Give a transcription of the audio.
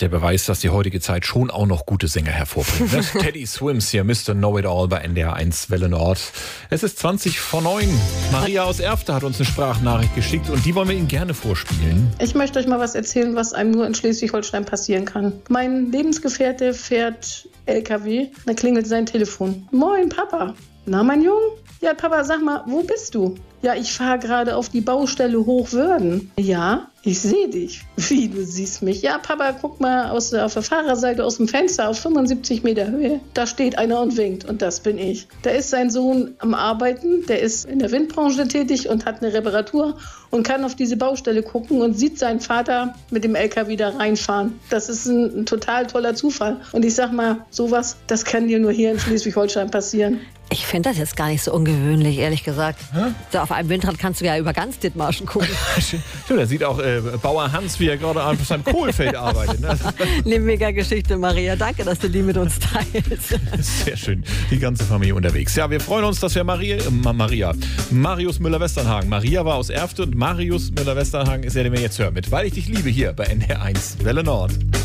Der Beweis, dass die heutige Zeit schon auch noch gute Sänger hervorbringt. Ne? Teddy Swims hier, Mr. Know-It-All bei NDR 1 Welle Nord. Es ist 20:09. Maria aus Erfte hat uns eine Sprachnachricht geschickt und die wollen wir Ihnen gerne vorspielen. Ich möchte euch mal was erzählen, was einem nur in Schleswig-Holstein passieren kann. Mein Lebensgefährte fährt LKW, da klingelt sein Telefon. Moin, Papa. Na, mein Junge? Ja, Papa, sag mal, wo bist du? Ja, ich fahre gerade auf die Baustelle Hochwörden. Ja, ich sehe dich. Wie, du siehst mich? Ja, Papa, guck mal auf der Fahrerseite aus dem Fenster auf 75 Meter Höhe. Da steht einer und winkt und das bin ich. Da ist sein Sohn am Arbeiten, der ist in der Windbranche tätig und hat eine Reparatur und kann auf diese Baustelle gucken und sieht seinen Vater mit dem LKW da reinfahren. Das ist ein total toller Zufall. Und ich sag mal, sowas, das kann dir nur hier in Schleswig-Holstein passieren. Ich finde das jetzt gar nicht so ungewöhnlich, ehrlich gesagt. So, auf einem Windrad kannst du ja über ganz Dithmarschen gucken. Stimmt, da sieht auch Bauer Hans, wie er gerade auf seinem Kohlfeld arbeitet. Ne? Eine mega Geschichte, Maria. Danke, dass du die mit uns teilst. Sehr schön. Die ganze Familie unterwegs. Ja, wir freuen uns, dass wir Marius Müller-Westernhagen. Maria war aus Erfte und Marius Müller-Westernhagen ist der, den wir jetzt hören mit Weil ich dich liebe hier bei NDR 1 Welle Nord.